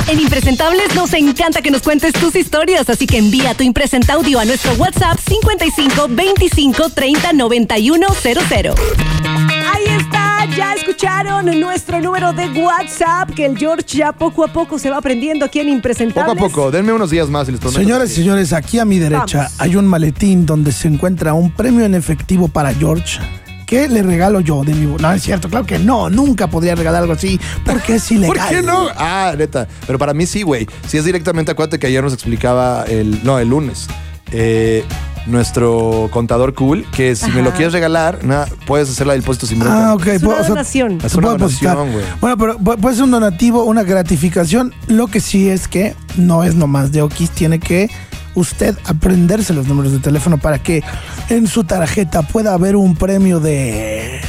En Impresentables nos encanta que nos cuentes tus historias, así que envía tu impresenta audio a nuestro WhatsApp 55 25 30 91 00. Ahí está, ya escucharon nuestro número de WhatsApp, que el George ya poco a poco se va aprendiendo aquí en Impresentables. Poco a poco, denme unos días más y les prometo. Señoras y señores, aquí a mi derecha hay un maletín donde se encuentra un premio en efectivo para George. ¿Qué le regalo yo de mi... No, es cierto, claro que no. Nunca podría regalar algo así porque es ilegal. ¿Por qué no? Ah, neta. Pero para mí sí, güey. Si es directamente, acuérdate que ayer nos explicaba el lunes. Nuestro contador cool, que si me lo quieres regalar, puedes hacer la depósito sin bronca. Ah, ok. Es una donación. Es una donación, güey. Bueno, pero puede ser un donativo, una gratificación. Lo que sí es que no es nomás de Okis, tiene que usted aprenderse los números de teléfono para que en su tarjeta pueda haber un premio de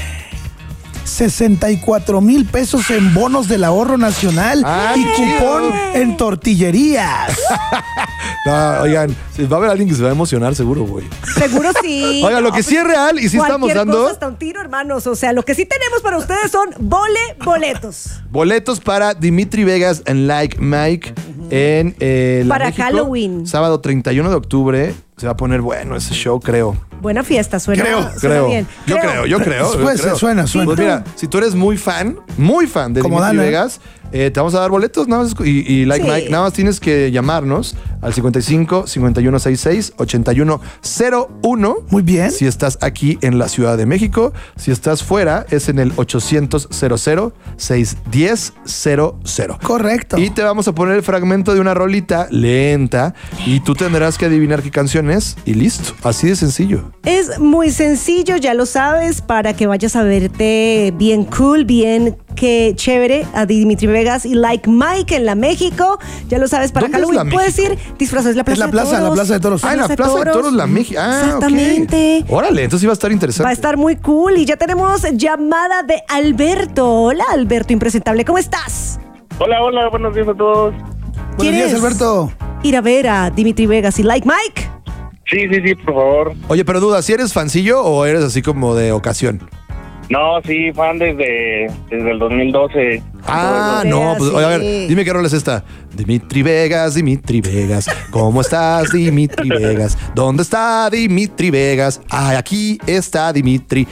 64,000 pesos en bonos del ahorro nacional y cupón en tortillerías. No, oigan, va a haber alguien que se va a emocionar seguro, güey. Seguro sí. Oigan, lo que sí es real y sí estamos dando... Cosa hasta un tiro, hermanos. O sea, lo que sí tenemos para ustedes son boletos. Boletos para Dimitri Vegas and Like Mike en para México, Halloween. Sábado 31 de octubre. Se va a poner bueno ese show, creo. Buena fiesta, suena bien. Yo creo. Suena. Pues mira, si tú eres muy fan de Dimitri Vegas, te vamos a dar boletos nada más y Like Mike, nada más tienes que llamarnos al 55 5166 8101. Muy bien. Si estás aquí en la Ciudad de México, si estás fuera es en el 800 00 610 00. Correcto. Y te vamos a poner el fragmento de una rolita lenta y tú tendrás que adivinar qué canción es y listo. Así de sencillo. Es muy sencillo, ya lo sabes, para que vayas a verte bien cool, bien que chévere a Dimitri Vegas y Like Mike en la México. Ya lo sabes, para Halloween puedes ir disfrazados. Es la plaza de toros. Ah, en la Plaza de Toros, la México. Ah, exactamente. Okay. Órale, entonces iba a estar interesante. Va a estar muy cool y ya tenemos llamada de Alberto. Hola, Alberto Impresentable, ¿cómo estás? Hola, buenos días a todos. Buenos días, Alberto. Ir a ver a Dimitri Vegas y Like Mike. Sí, por favor. Oye, pero duda, ¿si eres fancillo o eres así como de ocasión? No, sí, fan desde el 2012. Ah, no, pues oye, a ver, dime qué rol es esta. Dimitri Vegas, ¿cómo estás, Dimitri Vegas? ¿Dónde está Dimitri Vegas? Ah, aquí está Dimitri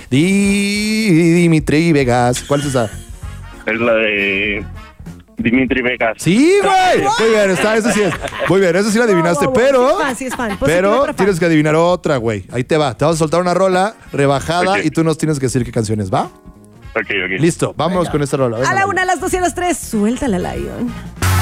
Vegas. ¿Cuál es esa? Es la de Dimitri Vegas. Sí, güey. Muy bien, esa sí es. Muy bien, esa sí la adivinaste, pero... Sí es fan. Pero tienes que adivinar otra, güey. Ahí te va. Te vamos a soltar una rola rebajada y tú nos tienes que decir qué canción es, ¿va? Ok. Listo, vámonos con esta rola. A la 1, a las 2 y a las 3. Suéltala, Lion.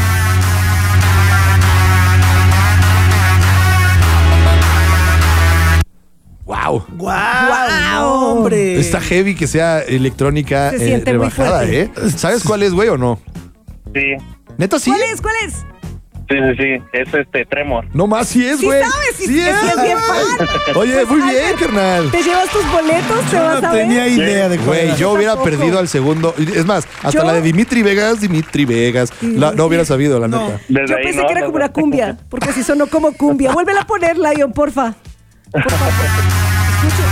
¡Wow! ¡Hombre! Está heavy que sea electrónica Se siente muy rebajada, fuerte. ¿Sabes cuál es, güey, o no? Sí. ¿Neta sí? ¿Cuál es? Sí. Es Tremor. No más, sí es, Sí güey. sabes, sí es bien fan. Oye, muy bien, carnal. ¿Te llevas tus boletos? ¿Te vas a ver? Tenía idea de cuál Güey, era. yo hubiera tampoco. perdido al segundo. Es más, hasta la de Dimitri Vegas. No hubiera sabido, la neta. Desde Yo ahí, pensé ¿no? que era como una cumbia, porque si sonó como cumbia. Vuélvela a poner, Lion, porfa. Escucha.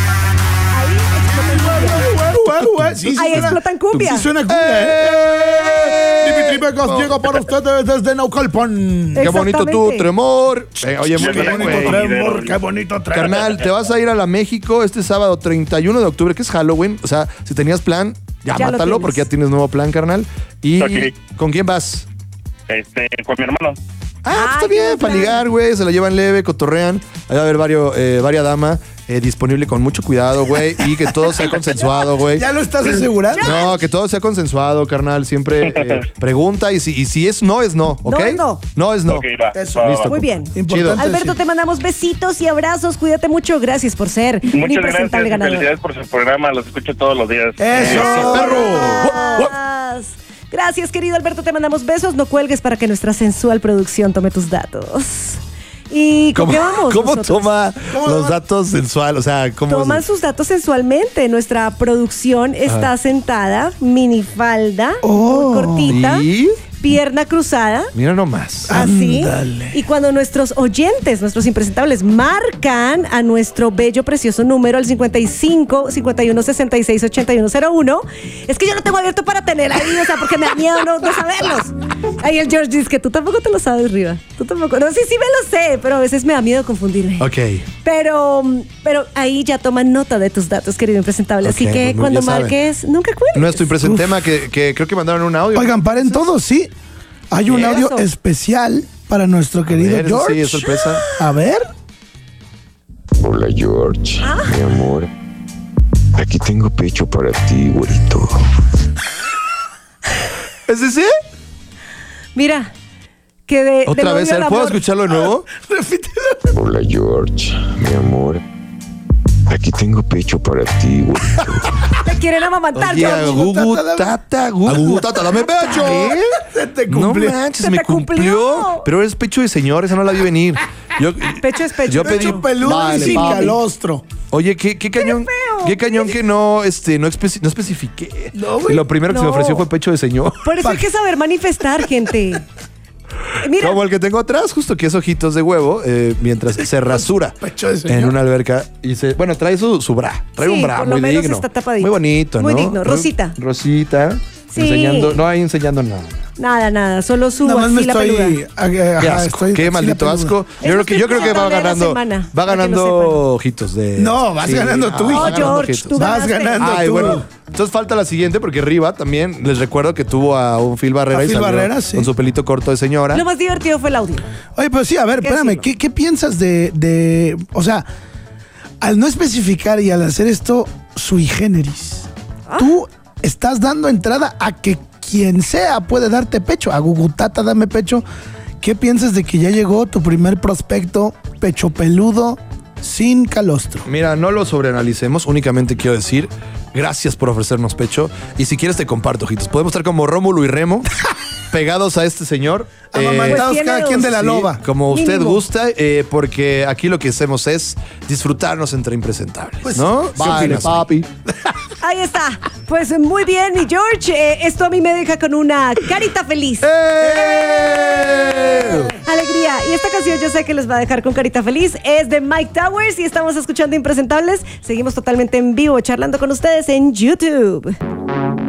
Ahí explotan cumbia. Sí suena cumbia, Dimitri Vegas llega para ustedes desde Naucalpan. Qué bonito tu Tremor. Oye, muy Qué bien, bonito güey. Tremor, qué bonito Tremor. Carnal, te vas a ir a la México este sábado 31 de octubre, que es Halloween. O sea, si tenías plan, ya lo mátalo tienes. porque ya tienes nuevo plan, carnal. ¿Y Ok. con quién vas? Con mi hermano. Pues está qué bien, buen para plan. ligar, güey. Se la llevan leve, cotorrean. Ahí va a haber varias damas disponible con mucho cuidado, güey. Y que todo sea consensuado, güey. ¿Ya lo estás asegurando? No, que todo sea consensuado, carnal. Siempre pregunta y si es no, es no, ¿ok? No es no. No es no. Ok, va. Eso. Va. Listo. Muy bien. Importante Alberto, decir. te mandamos besitos y abrazos. Cuídate mucho. Gracias por ser un Muchas impresentable gracias. ganador. Felicidades por su programa. Los escucho todos los días. ¡Eso! perro! Gracias, querido Alberto. Te mandamos besos. No cuelgues para que nuestra sensual producción tome tus datos. ¿Y con qué vamos? ¿Cómo nosotros? toma los datos sensuales? O sea, ¿cómo Toman sus datos sensualmente. Nuestra producción está sentada, minifalda, muy cortita, ¿Y? pierna cruzada. Mira nomás. Así. Ándale. Y cuando nuestros oyentes, nuestros impresentables, marcan a nuestro bello, precioso número al 55 51 66 81 01, es que yo lo tengo abierto para tener ahí, o sea, porque me da miedo no saberlos. Ahí el George dice que tú tampoco te lo sabes, Riva. Tú tampoco. No, sí me lo sé, pero a veces me da miedo confundirme. Ok. Pero ahí ya toman nota de tus datos, querido impresentable. Así que pues cuando marques, nunca cuelgues. Nuestro impresentema que creo que mandaron un audio. Oigan, paren todos, sí. Hay un audio especial para nuestro querido George. Sí, es sorpresa. A ver. Hola George, mi amor. Aquí tengo pecho para ti, güerito. ¿Es ese? Mira, que de Otra vez, ¿puedo escucharlo de nuevo? Repítelo. Hola George, mi amor. Aquí tengo pecho para ti, güerito. Te quieren amamantar, Oye, George. Gugu Tata, dame pecho. Se te cumplió. No manches, Se me te cumplió. Pero es pecho de señor, esa no la vi venir. Pecho es pecho. Yo pedí Pecho peludo y sin calostro. Oye, qué cañón. Qué cañón que no especifiqué. No, güey. Lo primero que se me ofreció fue pecho de señor. Por eso hay que saber manifestar, gente. Mira, Como el que tengo atrás, justo que es ojitos de huevo, mientras se rasura Pecho de señor. en una alberca y bueno, trae su bra. Trae un bra por lo muy menos digno. está tapadito. Muy bonito, ¿no? Muy digno, rosita. Rosita. Sí. Enseñando, no hay enseñando nada. nada, solo su Nada más me axila peluda. Qué asco, qué maldito asco. Yo creo que va ganando. semana, Va para que ganando lo ojitos de. No, vas ganando tú, va hijo. ganando George, ojitos. tú Vas ganaste. ganando Ay, tú. bueno. Entonces falta la siguiente porque Riva también, les recuerdo que tuvo a un Phil Barrera A y Phil salió Barrera, sí. con su pelito corto de señora. Lo más divertido fue el audio. Oye, pero sí, a ver, ¿Qué espérame, decirlo? ¿qué piensas de, o sea, al no especificar y al hacer esto sui generis, tú estás dando entrada a que quien sea puede darte pecho, a Gugutata dame pecho. ¿Qué piensas de que ya llegó tu primer prospecto pecho peludo sin calostro? Mira, no lo sobreanalicemos, únicamente quiero decir gracias por ofrecernos pecho. Y si quieres te comparto, ojitos. Podemos estar como Rómulo y Remo, pegados a este señor. Amamantados Pues cada tiene quien de la Sí, loba. como usted Mínimo. gusta, porque aquí lo que hacemos es disfrutarnos entre impresentables, Pues, ¿no? ¿Qué opinas? Ahí está. Pues muy bien, mi George. Esto a mí me deja con una carita feliz. Alegría. Y esta canción yo sé que les va a dejar con carita feliz. Es de Mike Towers y estamos escuchando Impresentables. Seguimos totalmente en vivo charlando con ustedes en YouTube.